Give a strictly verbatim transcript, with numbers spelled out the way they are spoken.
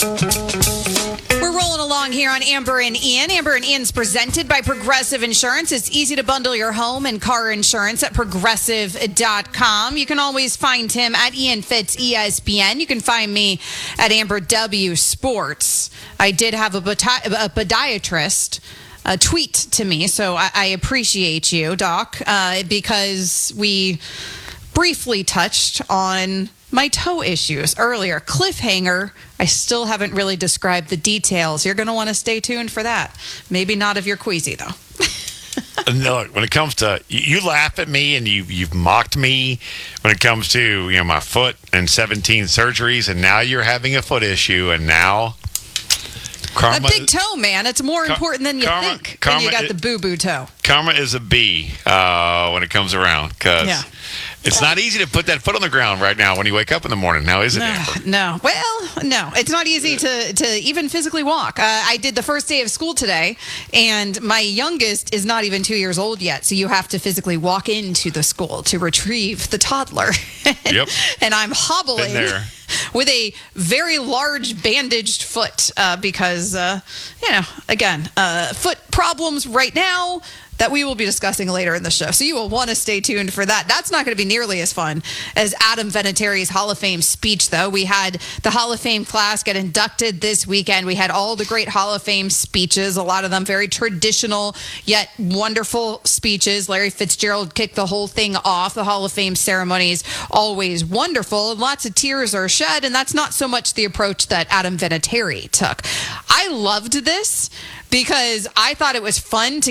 We're rolling along here on Amber and Ian. Amber and Ian's presented by Progressive Insurance. It's easy to bundle your home and car insurance at progressive dot com. You can always find him at Ian Fitz E S P N. You can find me at Amber W Sports. I did have a, podi- a podiatrist uh, tweet to me, so I, I appreciate you, Doc, uh, because we briefly touched on my toe issues earlier. Cliffhanger. I still haven't really described the details. You're going to want to stay tuned for that. Maybe not if you're queasy, though. No, when it comes to, you, you laugh at me and you, you've mocked me when it comes to, you know, my foot and seventeen surgeries, and now you're having a foot issue, and now karma. A big toe, man. It's more Car- important than you karma, think karma when you got is, the boo-boo toe. Karma is a B uh, when it comes around, because Yeah. it's not easy to put that foot on the ground right now when you wake up in the morning. Now, is it, No, Amber? no. Well, no. It's not easy to, to even physically walk. Uh, I did the first day of school today, and my youngest is not even two years old yet, so you have to physically walk into the school to retrieve the toddler. Yep. And I'm hobbling Been there. with a very large bandaged foot uh, because, uh, you know, again, uh, foot problems right now that we will be discussing later in the show. So you will want to stay tuned for that. That's not going to be nearly as fun as Adam Vinatieri's Hall of Fame speech, though. We had the Hall of Fame class get inducted this weekend. We had all the great Hall of Fame speeches, a lot of them very traditional, yet wonderful speeches. Larry Fitzgerald kicked the whole thing off. The Hall of Fame ceremony is always wonderful, and lots of tears are shed, and that's not so much the approach that Adam Vinatieri took. I loved this because I thought it was fun to